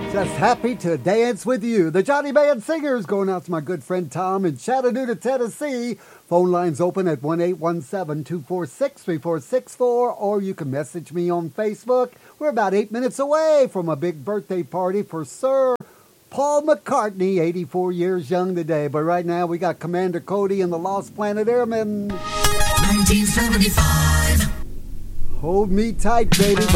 Just happy to dance with you. The Johnny Band Singers going out to my good friend Tom in Chattanooga, Tennessee. Phone lines open at 1-817-246-3464, or you can message me on Facebook. We're about 8 minutes away from a big birthday party for Sir Paul McCartney, 84 years young today. But right now we got Commander Cody and the Lost Planet Airmen. 1975. Hold me tight, baby.